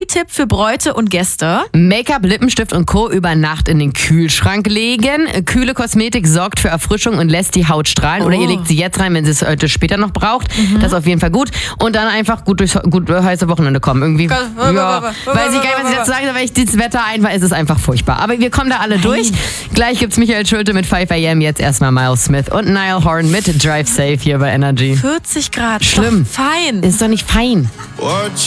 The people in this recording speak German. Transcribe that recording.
Beauty-Tipp für Bräute und Gäste. Make-up, Lippenstift und Co. über Nacht in den Kühlschrank legen. Kühle Kosmetik sorgt für Erfrischung und lässt die Haut strahlen. Oder ihr legt sie jetzt rein, wenn sie es heute später noch braucht. Das ist auf jeden Fall gut. Und dann einfach gut durchs heiße Wochenende kommen. Irgendwie, weiß ich gar nicht, was ich jetzt sage, weil ich das Wetter einfach, es ist einfach furchtbar. Aber wir kommen da alle durch. Gleich gibt's Michael Schulte mit 5 AM. Jetzt erstmal Miles Smith und Niall Horan mit Drive Safe hier bei Energy. 40 Grad. Schlimm. Fein. Ist doch nicht fein.